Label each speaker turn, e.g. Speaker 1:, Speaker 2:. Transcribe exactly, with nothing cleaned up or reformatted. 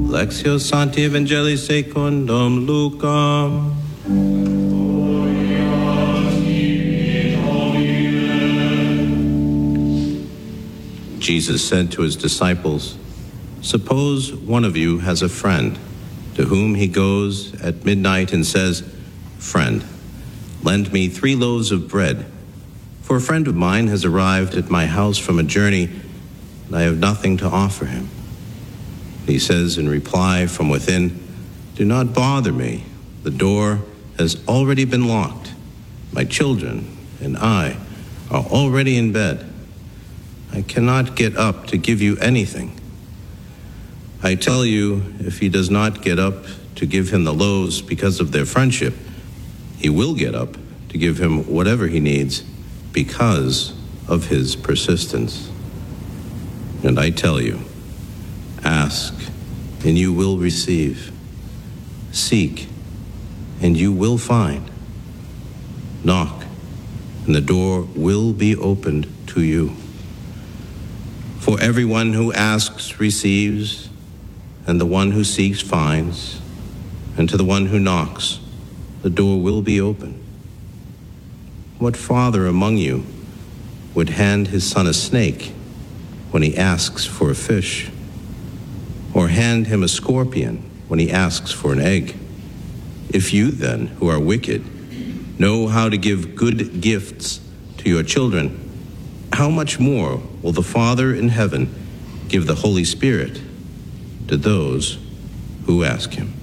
Speaker 1: Lectio Sancti Evangelii secundum Lucam. Jesus said to his disciples, "Suppose one of you has a friend to whom he goes at midnight and says, 'Friend, lend me three loaves of bread, for a friend of mine has arrived at my house from a journey, and I have nothing to offer him.' He says in reply from within, 'Do not bother me. The door has already been locked. My children and I are already in bed. I cannot get up to give you anything.' I tell you, if he does not get up to give him the loaves because of their friendship, he will get up to give him whatever he needs because of his persistence. And I tell you, ask, and you will receive. Seek, and you will find. Knock, and the door will be opened to you. For everyone who asks receives, and the one who seeks finds, and to the one who knocks, the door will be open. What father among you would hand his son a snake when he asks for a fish, or hand him a scorpion when he asks for an egg? If you then, who are wicked, know how to give good gifts to your children, how much more will the Father in heaven give the Holy Spirit to those who ask him?"